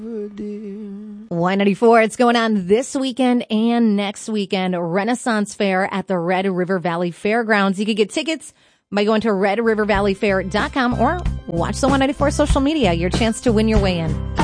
Y94, it's going on this weekend and next weekend. Renaissance Fair at the Red River Valley Fairgrounds. You can get tickets by going to redrivervalleyfair.com or watch the Y94 social media. Your chance to win your way in.